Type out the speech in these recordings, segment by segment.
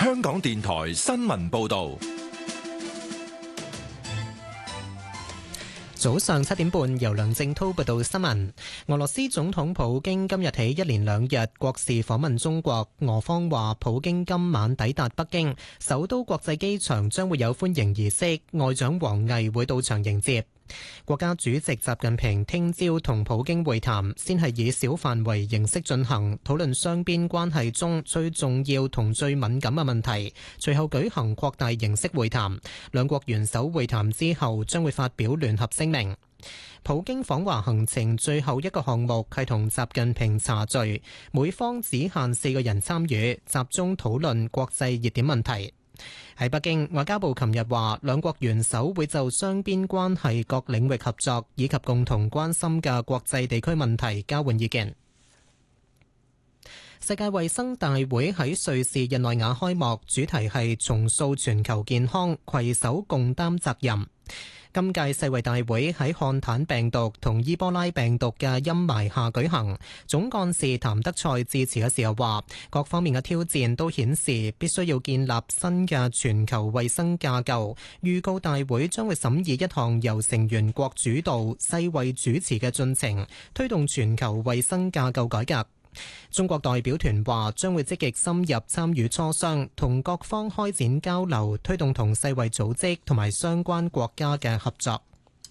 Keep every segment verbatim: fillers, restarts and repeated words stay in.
香港電台新聞報道。 早上七點半，由梁正濤報道新聞。俄羅斯總統普京今日起一連兩日國事訪問中國，俄方話普京今晚抵達北京，首都國際機場將會有歡迎儀式，外長王毅會到場迎接。國家主席習近平聽朝同普京會談，先係以小範圍形式進行，討論雙邊關係中最重要同最敏感嘅問題，隨後舉行擴大形式會談。兩國元首會談之後將會發表聯合聲明。普京訪華行程最後一個項目係同習近平茶敘，每方只限四個人參與，集中討論國際熱點問題。喺北京，外交部琴日話，兩國元首會就雙邊關係各領域合作以及共同關心嘅國際地區問題交換意見。世界衛生大會喺瑞士日內瓦開幕，主題係重塑全球健康，攜手共擔責任。今屆世衛大會喺漢坦病毒同伊波拉病毒嘅陰霾下舉行。總幹事譚德塞致辭嘅時候話，各方面嘅挑戰都顯示必須要建立新嘅全球衛生架構。預告大會將會審議一項由成員國主導、世衛主持嘅進程，推動全球衛生架構改革。中國代表團話將會積極深入參與磋商，同各方開展交流，推動同世衛組織同埋相關國家嘅合作。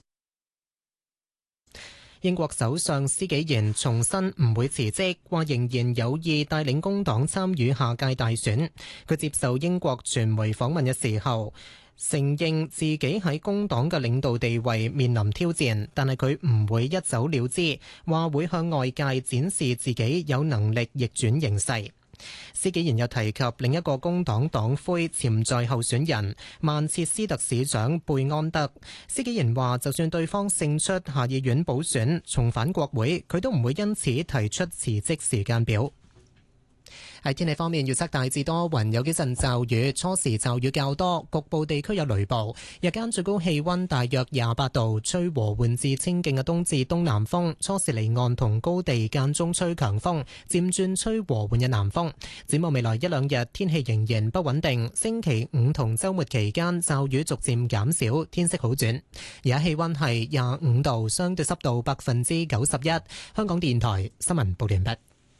英國首相施紀賢重申唔會辭職，話仍然有意帶領工黨參與下屆大選。佢接受英國傳媒訪問嘅時候，承認自己喺工黨嘅領導地位面臨挑戰，但係佢唔會一走了之，話會向外界展示自己有能力逆轉形勢。施紀賢又提及另一個工黨黨魁潛在候選人曼徹斯特市長貝安德。施紀賢話，就算對方勝出下議院補選，重返國會，佢都唔會因此提出辭職時間表。喺天氣方面，預測大致多雲，有幾陣驟雨，初時驟雨較多，局部地區有雷暴。日間最高氣溫大約廿八度，吹和緩至清勁嘅東至東南風。初時離岸同高地間中吹強風，漸轉吹和緩嘅南風。展望未來一兩日，天氣仍然不穩定。星期五同週末期間驟雨逐漸減少，天色好轉。而家氣溫係廿五度，相對濕度百分之九十一。香港電台新聞報道完畢。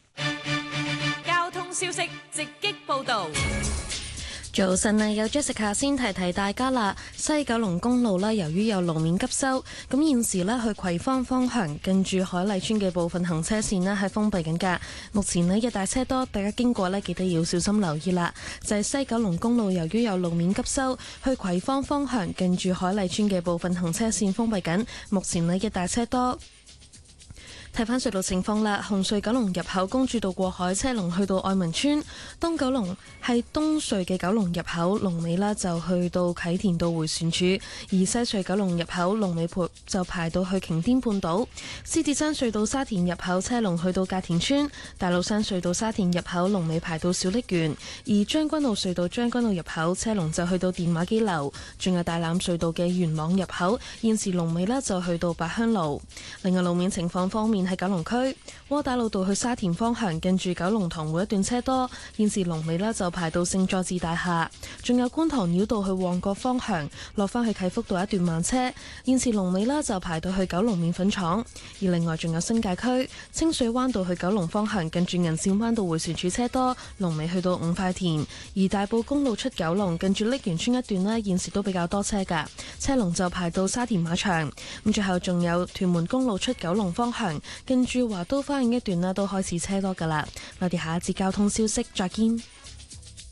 消息直擊報道。 早晨啊，有 Jessica 先提提大家啦。西九龍公路咧，由於有路面急修，咁現時咧去葵芳方向近住海麗村嘅部分行車線咧係封閉緊噶。目前咧一大車多，大家經過咧記得要小心留意啦。就係西九龍公路，由於有路面急修，去葵芳方向近住海麗村嘅部分行車線封閉緊。目前咧一大車多。睇返隧道情況啦，紅隧九龍入口公主道過海車龍去到愛民村，東九龍係東隧嘅九龍入口龍尾啦，就去到啟田道迴旋處；而西隧九龍入口龍尾盤就排到去擎天半島。獅子山隧道沙田入口車龍去到隔田村，大老山隧道沙田入口龍尾排到小瀝源；而將軍澳隧道將軍澳入口車龍就去到電話機樓，仲有大欖隧道嘅元朗入口現時龍尾啦就去到八鄉路。另外路面情況方面，喺九龍區窩打老道去沙田方向近住九龍塘會一段車多，現時龍尾呢就排到聖佐治大廈。仲有觀塘繞道去旺角方向落返去啟福道一段慢車，現時龍尾呢就排到去九龍麵粉廠。而另外仲有新界區清水灣道去九龍方向近住銀線灣道迴旋處車多，龍尾去到五塊田。而大埔公路出九龍近住瀝源村一段呢，現時都比較多車㗎，車龍就排到沙田馬場。咁最後仲有屯門公路出九龍方向跟住華都花園一段呢都開始車多噶啦。我哋下一節交通消息再見。